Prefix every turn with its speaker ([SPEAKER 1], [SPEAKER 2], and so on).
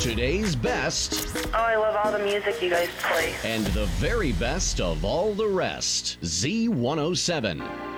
[SPEAKER 1] Today's best.
[SPEAKER 2] Oh, I love all the music you guys play.
[SPEAKER 1] And the very best of all the rest. Z107.